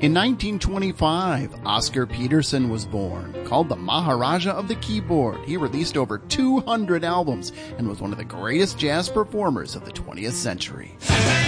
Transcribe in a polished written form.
In 1925, Oscar Peterson was born. Called the Maharaja of the Keyboard, he released over 200 albums and was one of the greatest jazz performers of the 20th century.